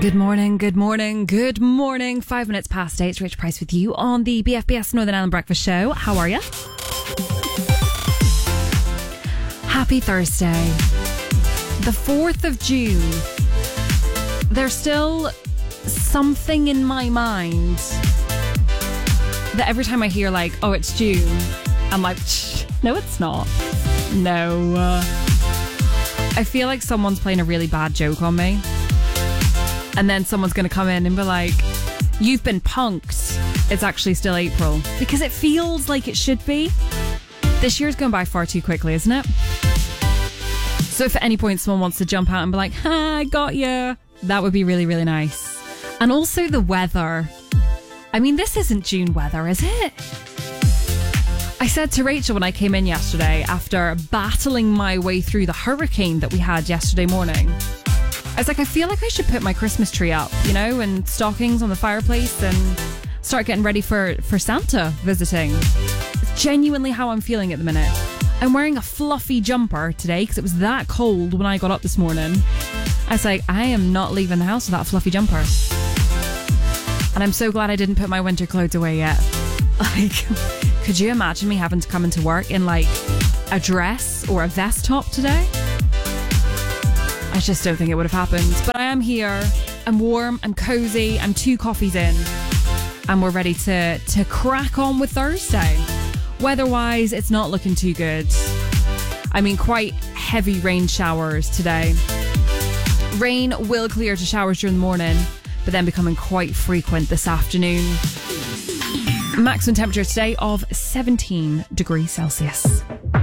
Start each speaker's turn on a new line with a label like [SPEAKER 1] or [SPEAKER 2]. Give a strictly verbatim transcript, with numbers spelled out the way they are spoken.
[SPEAKER 1] Good morning, good morning, good morning. Five minutes past eight. It's Rachel Price with you on the B F B S Northern Ireland Breakfast Show. How are you? Happy Thursday. The fourth of June. There's still something in my mind that every time I hear like, oh, it's June, I'm like, no, it's not. No. Uh, I feel like someone's playing a really bad joke on me. And then someone's going to come in and be like, you've been punked. It's actually still April. Because it feels like it should be. This year's gone by far too quickly, isn't it? So if at any point someone wants to jump out and be like, ha, I got you, that would be really, really nice. And also the weather. I mean, this isn't June weather, is it? I said to Rachel when I came in yesterday, after battling my way through the hurricane that we had yesterday morning, I was like, I feel like I should put my Christmas tree up, you know, and stockings on the fireplace and start getting ready for, for Santa visiting. It's genuinely how I'm feeling at the minute. I'm wearing a fluffy jumper today because it was that cold when I got up this morning. I was like, I am not leaving the house without a fluffy jumper. And I'm so glad I didn't put my winter clothes away yet. Like, could you imagine me having to come into work in like a dress or a vest top today? I just don't think it would have happened. But I am here. I'm warm. I'm cozy. I'm two coffees in. And we're ready to, to crack on with Thursday. Weather-wise, it's not looking too good. I mean, quite heavy rain showers today. Rain will clear to showers during the morning, but then becoming quite frequent this afternoon. Maximum temperature today of seventeen degrees Celsius.